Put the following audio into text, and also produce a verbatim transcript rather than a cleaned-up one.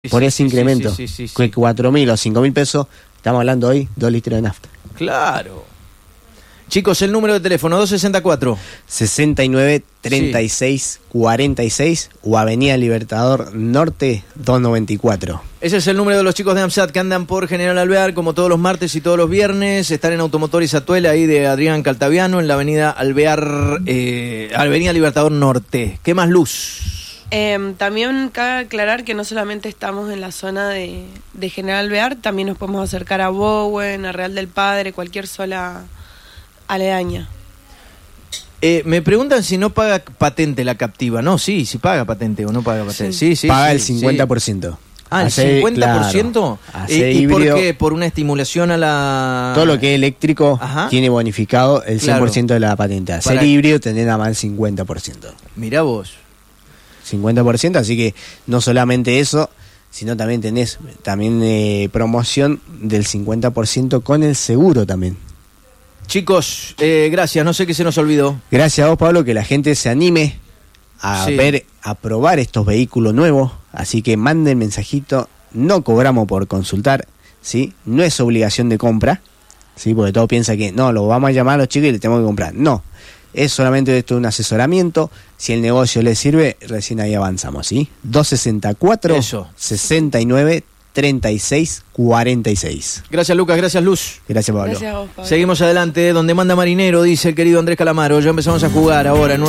por sí, ese sí, incremento, sí, sí, sí, sí. que cuatro mil o cinco mil pesos, estamos hablando hoy, dos litros de nafta. Claro. Chicos, el número de teléfono, dos sesenta y cuatro. sesenta y nueve, treinta y seis, cuarenta y seis o Avenida Libertador Norte, doscientos noventa y cuatro. Ese es el número de los chicos de AMSAT que andan por General Alvear, como todos los martes y todos los viernes. Están en Automotor Izatuela, ahí de Adrián Caltabiano, en la Avenida Alvear, eh, Avenida Libertador Norte. ¿Qué más, Luz? Eh, también cabe aclarar que no solamente estamos en la zona de, de General Alvear, también nos podemos acercar a Bowen, a Real del Padre, cualquier sola aledaña. Eh, me preguntan si no paga patente la Captiva. No, sí, sí paga patente o no paga patente. Sí, sí, sí Paga sí, el cincuenta por ciento. Sí. Ah, el Hace, cincuenta por ciento. Claro, ¿Y, hace ¿Y por híbrido, qué? ¿Por una estimulación a la...? todo lo que es eléctrico. Ajá. Tiene bonificado el cien por ciento Claro. de la patente. Hacer Para- híbrido tendrá nada más el cincuenta por ciento. Mirá vos. cincuenta por ciento, así que no solamente eso, sino también tenés también eh, promoción del cincuenta por ciento con el seguro también. Chicos, eh, gracias. No sé qué se nos olvidó. Gracias a vos, Pablo, que la gente se anime a Sí. ver, a probar estos vehículos nuevos, así que manden mensajito, no cobramos por consultar, ¿sí? No es obligación de compra, ¿sí? Porque todos piensan que no, lo vamos a llamar a los chicos y les tenemos que comprar. No, es solamente esto un asesoramiento, si el negocio les sirve, recién ahí avanzamos, ¿sí? dos sesenta y cuatro, Eso. sesenta y nueve, treinta y seis, cuarenta y seis. Gracias, Lucas. Gracias, Luz. Gracias, Pablo. Gracias a vos, Pablo. Seguimos adelante. Donde manda marinero, dice el querido Andrés Calamaro. Ya empezamos a jugar ahora en un